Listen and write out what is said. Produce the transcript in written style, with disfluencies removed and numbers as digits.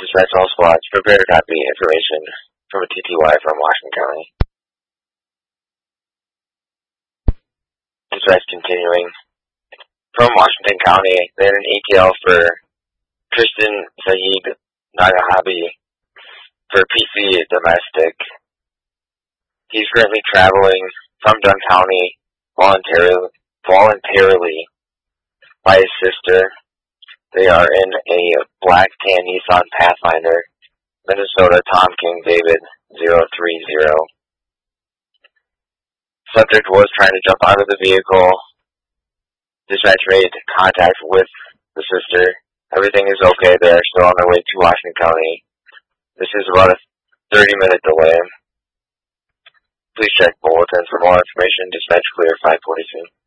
Dispatch all squads. Prepare to copy information from a TTY from Washington County. Dispatch continuing. From Washington County, they had an ATL for Tristan Saeed Nagahabi for PC domestic. He's currently traveling from Dunn County voluntarily by his sister. They are in a black tan Nissan Pathfinder, Minnesota Tom King David 030. Subject was trying to jump out of the vehicle. Dispatch made contact with the sister. Everything is okay. They are still on their way to Washington County. This is about a 30-minute delay. Please check bulletins for more information. Dispatch clear 542.